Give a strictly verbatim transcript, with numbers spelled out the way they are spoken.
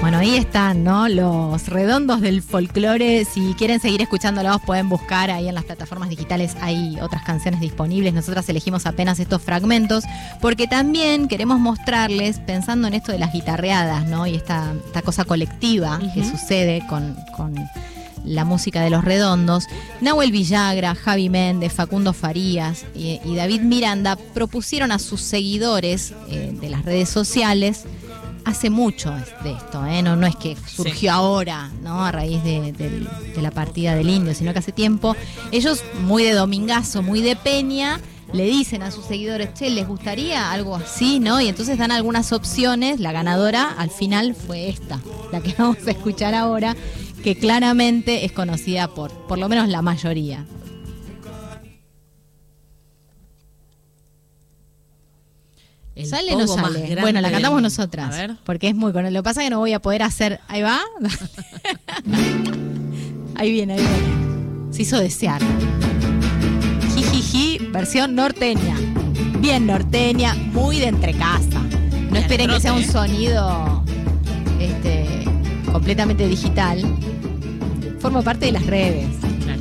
Bueno, ahí están, ¿no? Los redondos del folclore. Si quieren seguir escuchándolos, pueden buscar ahí en las plataformas digitales. Hay otras canciones disponibles. Nosotras elegimos apenas estos fragmentos porque también queremos mostrarles, pensando en esto de las guitarreadas, ¿no? Y esta, esta cosa colectiva uh-huh. que sucede con, con la música de Los Redondos. Nahuel Villagra, Javi Méndez, Facundo Farías y, y David Miranda propusieron a sus seguidores eh, de las redes sociales. Hace mucho de esto, ¿eh? no, no es que surgió sí. ahora, ¿no? A raíz de, de, de la partida del Indio, sino que hace tiempo. Ellos, muy de domingazo, muy de peña, le dicen a sus seguidores, che, ¿les gustaría algo así, no? Y entonces dan algunas opciones. La ganadora al final fue esta, la que vamos a escuchar ahora, que claramente es conocida por, por lo menos la mayoría. El ¿Sale o no sale? Bueno, la cantamos nosotras. A ver. Porque es muy con él. Lo que pasa es que no voy a poder hacer. Ahí va. Ahí viene, ahí viene. Se hizo desear. Jijiji, versión norteña. Bien norteña, muy de entrecasa. No Bien, esperen trote, que sea un sonido este, completamente digital. Forma parte de las redes.